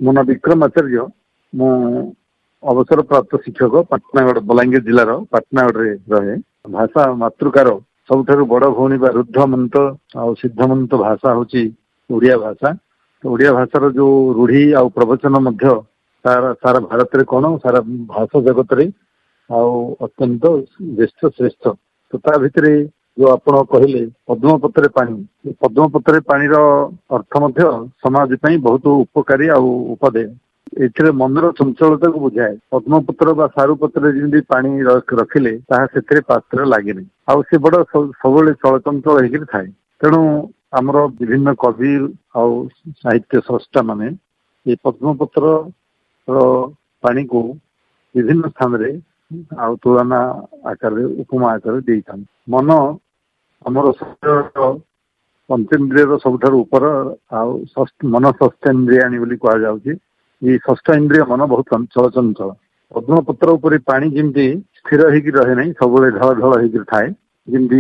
ମୋ ନାଁ ବିक्रମ ଆଚାର୍ଯ୍ୟ। ମୁଁ ଅବସରପ୍ରାପ୍ତ ଶିक्षक ପାଟନାଗଡ଼ ବଲାଙ୍ଗୀର जिलार पाटनागढ़ रहे। भाषा मातृकार सबुठारु बड़ भौणी बा रुद्धमंत आ सिद्धमंत भाषा होची ओडिया भाषा। तो ओडिया भाषार जो रूढ़ी आ प्रवचन मध्य सारा भारत रे कोन सारा भाषा जगत रे अत्यंत ज्येष्ठ श्रेष्ठ। तो ता भितरे जो आपण कहले पद्मपत्र पानी, पद्मपत्र पानी रो अर्थ मध्य समाज पई बहुत उपकारी आ उपदेय। एथिरे मनर चंचलता को बुझाए। पद्मपत्र बा सारुपत्र जिंदी पानी रखिले ताहा सेथिरे पात्र लागेनी आ से बड़ सबले चलचंचल हेकिर थाए। तेणु आमर विभिन्न कवि आ साहित्य स्रष्टा माने ये पद्मपत्र पानी को विभिन्न स्थान रे आ तुलना आकार उपमा आकार देइथान। मन आमर पंचेन्द्रिय सबुठारु ऊपर मन षष्ठेन्द्रियाणी बोली कहा जाउची। ये षष्ठ इंद्रिय मन बहुत चलचंचल। पद्मपत्र पानी जमी स्थिर होकर रहे नहीं, सब ढल ढल होकर थाए। जमी